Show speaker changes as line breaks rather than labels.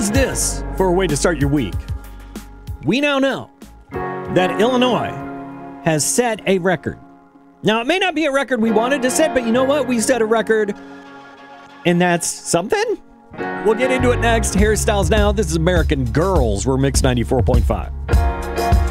How's this for a way to start your week? We now know that Illinois has set a record. Now, it may not be a record we wanted to set, but you know what? We set a record, and that's something. We'll get into it next. Hairstyles now. This is American Girls. We're Mix 94.5.